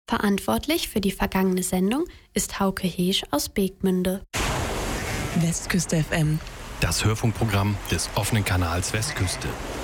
Verantwortlich für die vergangene Sendung ist Hauke Heesch aus Beekmünde. Westküste FM. Das Hörfunkprogramm des offenen Kanals Westküste.